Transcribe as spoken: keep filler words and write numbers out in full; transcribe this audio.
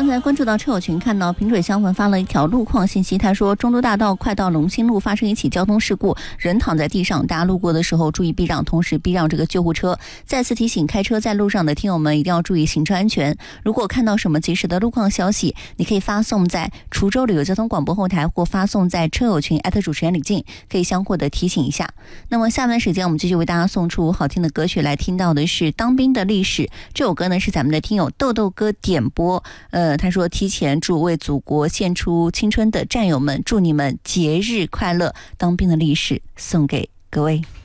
才关注到车友群，看到萍水相逢发了一条路况信息，他说中都大道快到龙兴路发生一起交通事故，人躺在地上，大家路过的时候注意避让，同时避让这个救护车。再次提醒开车在路上的听友们一定要注意行车安全。如果看到什么及时的路况消息，你可以发送在滁州旅游交通广播后台，或发送在车友群艾特主持人李静，可以相互的提醒一下。那么下面时间我们继续为大家送出好听的歌曲，来听到的是当兵的历史。这首歌呢是咱们的听友豆豆哥点播，呃，他说提前祝为祖国献出青春的战友们，祝你们节日快乐，当兵的历史送给各位。